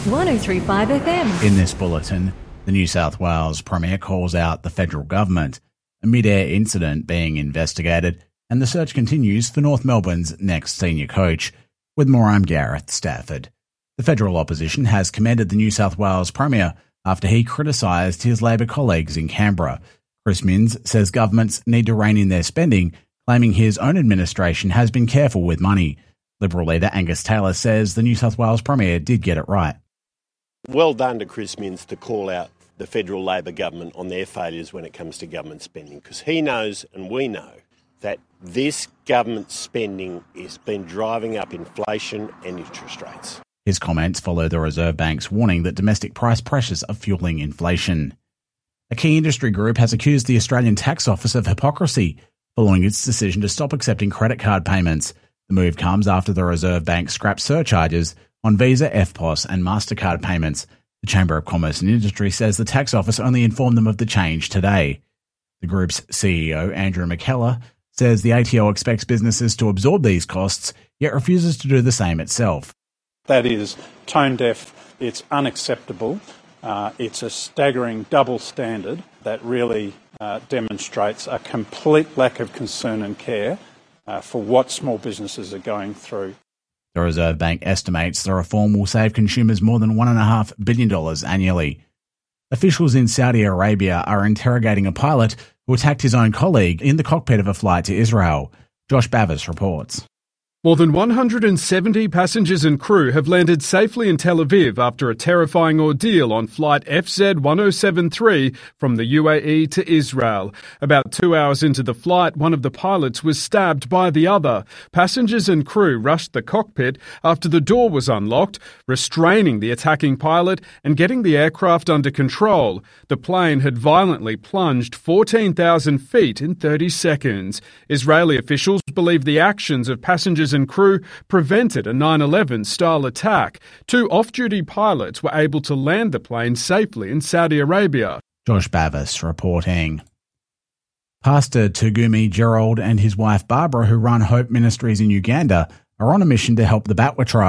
103.5 FM. In this bulletin, the New South Wales Premier calls out the federal government, a mid-air incident being investigated, and the search continues for North Melbourne's next senior coach. With more, I'm Gareth Stafford. The federal opposition has commended the New South Wales Premier after he criticised his Labor colleagues in Canberra. Chris Minns says governments need to rein in their spending, claiming his own administration has been careful with money. Liberal leader Angus Taylor says the New South Wales Premier did get it right. Well done to Chris Minns to call out the federal Labor government on their failures when it comes to government spending, because he knows and we know that this government spending has been driving up inflation and interest rates. His comments follow the Reserve Bank's warning that domestic price pressures are fuelling inflation. A key industry group has accused the Australian Tax Office of hypocrisy following its decision to stop accepting credit card payments. The move comes after the Reserve Bank scrapped surcharges on Visa, EFTPOS and MasterCard payments. The Chamber of Commerce and Industry says the tax office only informed them of the change today. The group's CEO, Andrew McKellar, says the ATO expects businesses to absorb these costs, yet refuses to do the same itself. That is tone deaf, it's unacceptable, it's a staggering double standard that really demonstrates a complete lack of concern and care for what small businesses are going through. The Reserve Bank estimates the reform will save consumers more than $1.5 billion annually. Officials in Saudi Arabia are interrogating a pilot who attacked his own colleague in the cockpit of a flight to Israel. Josh Bavis reports. More than 170 passengers and crew have landed safely in Tel Aviv after a terrifying ordeal on flight FZ1073 from the UAE to Israel. About 2 hours into the flight, one of the pilots was stabbed by the other. Passengers and crew rushed the cockpit after the door was unlocked, restraining the attacking pilot and getting the aircraft under control. The plane had violently plunged 14,000 feet in 30 seconds. Israeli officials believe the actions of passengers and crew prevented a 9/11 style attack. 2 off-duty pilots were able to land the plane safely in Saudi Arabia. Josh Bavis reporting. Pastor Tugumi Gerald and his wife Barbara, who run Hope Ministries in Uganda, are on a mission to help the Batwa tribe